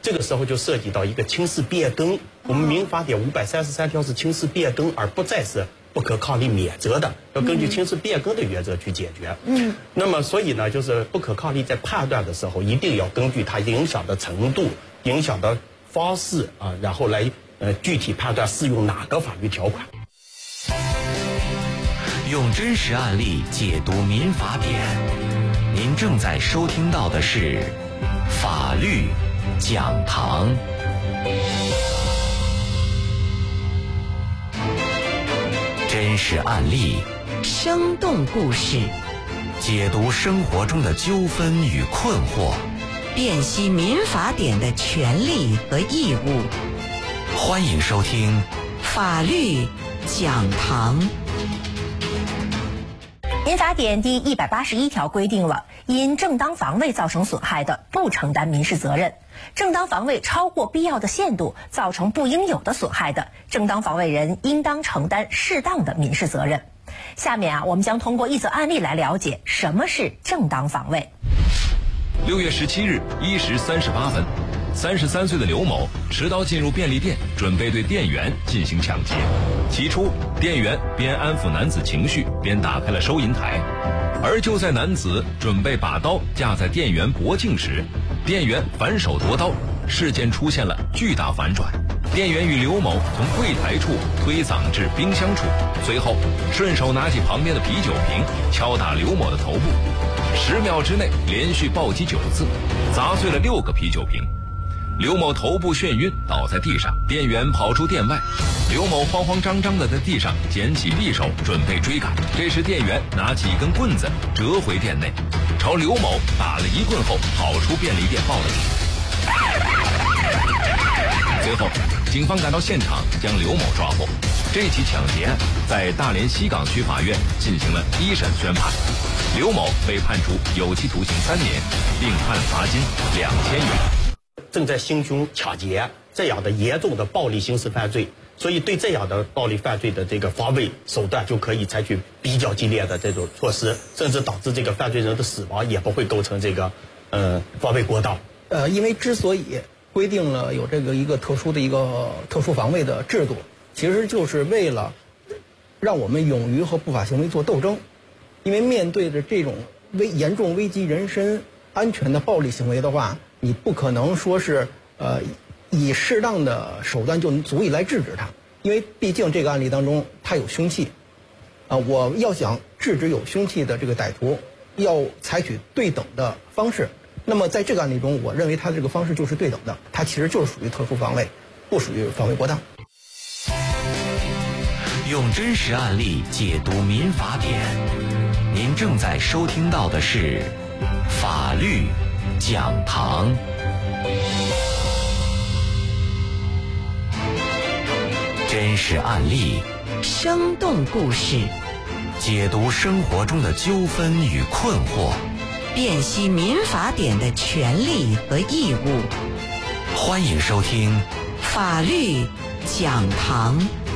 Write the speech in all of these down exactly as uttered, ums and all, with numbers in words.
这个时候就涉及到一个轻视变更。我们民法典五百三十三条是轻视变更，而不再是不可抗力免责的，要根据轻视变更的原则去解决。嗯，那么所以呢，就是不可抗力在判断的时候，一定要根据它影响的程度、影响的方式啊，然后来呃具体判断适用哪个法律条款。 用真实案例解读民法典，您正在收听到的是法律讲堂。真实案例， 生动故事， 解读生活中的纠纷与困惑， 辨析民法典的权利和义务。 欢迎收听法律讲堂。 民法典第一百八十一条规定了，因正当防卫造成损害的，不承担民事责任；正当防卫超过必要的限度，造成不应有的损害的，正当防卫人应当承担适当的民事责任。下面啊，我们将通过一则案例来了解什么是正当防卫。 六月十七日一时三十八分，三十三岁的刘某持刀进入便利店，准备对店员进行抢劫。起初，店员边安抚男子情绪，边打开了收银台。而就在男子准备把刀架在店员脖颈时，店员反手夺刀，事件出现了巨大反转。店员与刘某从柜台处推搡至冰箱处，随后顺手拿起旁边的啤酒瓶敲打刘某的头部，十秒之内连续暴击九次，砸碎了六个啤酒瓶。刘某头部眩晕倒在地上，店员跑出店外，刘某慌慌张张地在地上捡起匕首准备追赶。这时店员拿起一根棍子折回店内，朝刘某打了一棍后跑出便利店报了警。随后警方赶到现场将刘某抓获。这起抢劫案在大连西港区法院进行了一审宣判，刘某被判处有期徒刑三年，并判罚金两千元。 正在行凶抢劫这样的严重的暴力刑事犯罪，所以对这样的暴力犯罪的这个防卫手段就可以采取比较激烈的这种措施，甚至导致这个犯罪人的死亡也不会构成这个呃防卫过当。 呃，因为之所以规定了有这个一个特殊的一个特殊防卫的制度，其实就是为了让我们勇于和不法行为做斗争。因为面对着这种危严重危及人身安全的暴力行为的话，你不可能说是呃以适当的手段就足以来制止它，因为毕竟这个案例当中他有凶器，啊、呃，我要想制止有凶器的这个歹徒，要采取对等的方式。那么在这个案例中，我认为他这个方式就是对等的，它其实就是属于特殊防卫，不属于防卫过当。 用真实案例解读民法典，您正在收听到的是法律讲堂。真实案例， 生动故事， 解读生活中的纠纷与困惑， 辨析民法典的权利和义务。 欢迎收听法律讲堂。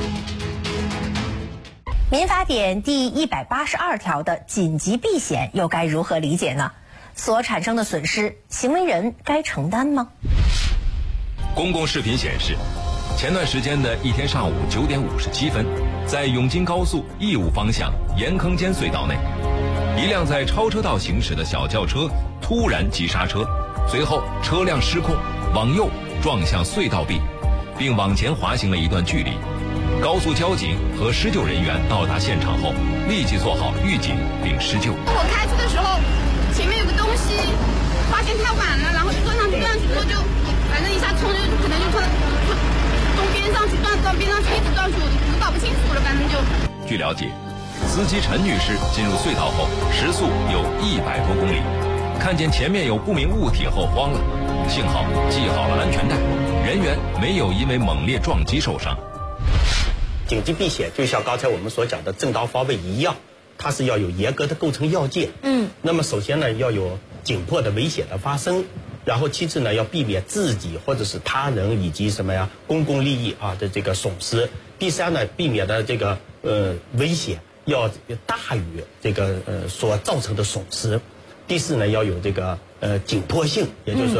民法典第一百八十二条的紧急避险又该如何理解呢？所产生的损失，行为人该承担吗？ 公共视频显示，前段时间的一天上午九点五十七分，在永金高速义乌方向盐坑间隧道内，一辆在超车道行驶的小轿车突然急刹车，随后车辆失控往右撞向隧道壁，并往前滑行了一段距离。高速交警和施救人员到达现场后，立即做好预警并施救。 我开车的时候，前面有个东西，发现太晚了，然后就撞上去，撞上去之后就，反正一下冲就可能就从从边上去撞撞边上去，一直撞去，我都搞不清楚了，反正就。 据了解，司机陈女士进入隧道后，时速有一百多公里，看见前面有不明物体后慌了，幸好系好了安全带，人员没有因为猛烈撞击受伤。 紧急避险就像刚才我们所讲的正当防卫一样，它是要有严格的构成要件。嗯，那么首先呢，要有紧迫的危险的发生，然后其次呢，要避免自己或者是他人以及什么呀公共利益啊的这个损失。第三呢，避免的这个呃危险要大于这个呃所造成的损失。第四呢，要有这个呃紧迫性，也就是说。嗯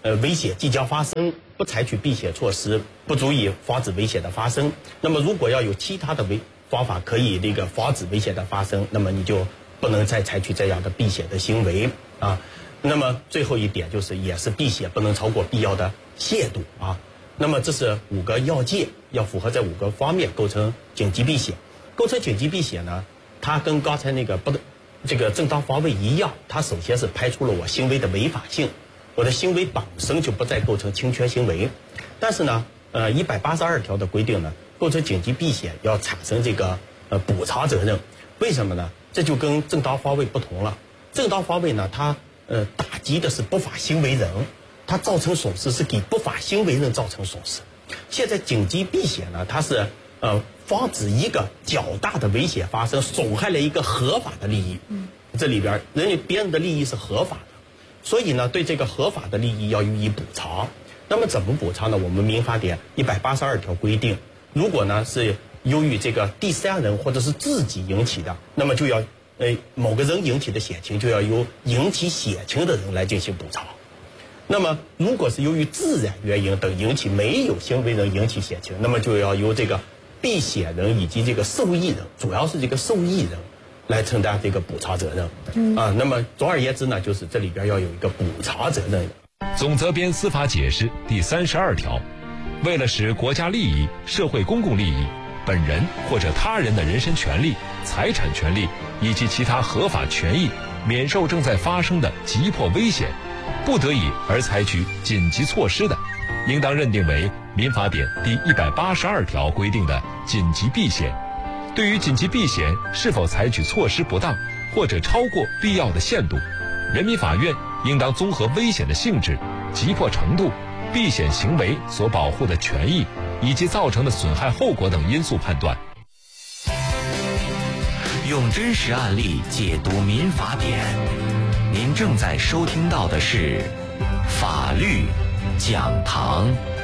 呃危险即将发生，不采取避险措施，不足以防止危险的发生。那么如果要有其他的危方法可以那个防止危险的发生，那么你就不能再采取这样的避险的行为啊。那么最后一点就是也是避险不能超过必要的限度啊。那么这是五个要件，要符合这五个方面构成紧急避险。构成紧急避险呢，它跟刚才那个不这个正当防卫一样，它首先是排除了我行为的违法性，我的行为本身就不再构成侵权行为。但是呢，呃，一百八十二条的规定呢，构成紧急避险要产生这个呃补偿责任。为什么呢？这就跟正当防卫不同了。正当防卫呢，它呃打击的是不法行为人，它造成损失是给不法行为人造成损失。现在紧急避险呢，它是呃防止一个较大的危险发生，损害了一个合法的利益。嗯，这里边人家别人的利益是合法的，所以呢，对这个合法的利益要予以补偿。那么怎么补偿呢？我们民法典一百八十二条规定，如果呢是由于这个第三人或者是自己引起的，那么就要呃某个人引起的险情，就要由引起险情的人来进行补偿。那么如果是由于自然原因等引起没有行为人引起险情，那么就要由这个避险人以及这个受益人，主要是这个受益人来承担这个补偿责任。嗯啊，那么总而言之呢，就是这里边要有一个补偿责任。 总则编司法解释第三十二条，为了使国家利益、社会公共利益、本人或者他人的人身权利、财产权利以及其他合法权益免受正在发生的急迫危险，不得已而采取紧急措施的，应当认定为民法典第一百八十二条规定的紧急避险。对于紧急避险是否采取措施不当或者超过必要的限度，人民法院应当综合危险的性质、急迫程度、避险行为所保护的权益以及造成的损害后果等因素判断。 用真实案例解读民法典，您正在收听到的是法律讲堂。